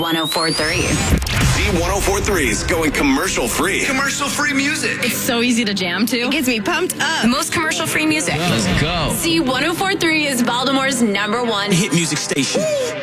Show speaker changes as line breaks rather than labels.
1043.
Z1043 is going commercial free.
Commercial free music.
It's so easy to jam to.
It gets me pumped up.
The most commercial free music.
Let's go.
Z1043 is Baltimore's #1
Hit music station.